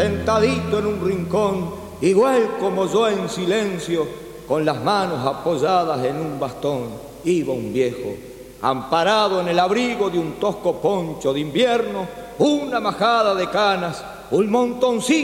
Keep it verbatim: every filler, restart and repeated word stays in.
Sentadito en un rincón, igual como yo en silencio, con las manos apoyadas en un bastón, iba un viejo, amparado en el abrigo de un tosco poncho de invierno, una majada de canas, un montoncito